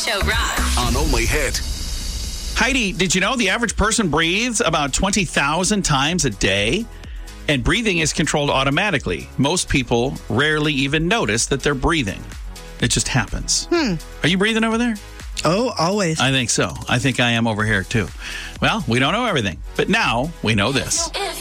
Show rocks. On Only Hit. Heidi, did you know the average person breathes about 20,000 times a day? And breathing is controlled automatically. Most people rarely even notice that they're breathing. It just happens. Are you breathing over there? Oh, always. I think so. I think I am over here, too. Well, we don't know everything, but now we know this.